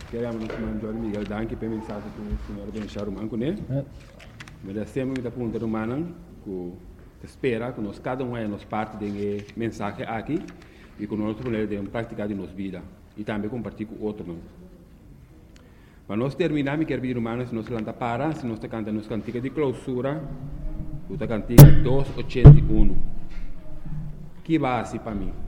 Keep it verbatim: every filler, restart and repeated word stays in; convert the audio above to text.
Queremos nos mandar Miguel Danke para mensagem que o senhor deixar o manco, né? Mas sempre me aponta o mano que espera que nós cada um é nos parte de mensagem aqui e que nós podemos praticar em nossa vida e também compartilhar com outro, não? Mas nós terminamos, quer vir humanos, se nós canta para, se nós canta nos cantiga de clausura, o cantiga duzentos e oitenta e um. Que base para mim?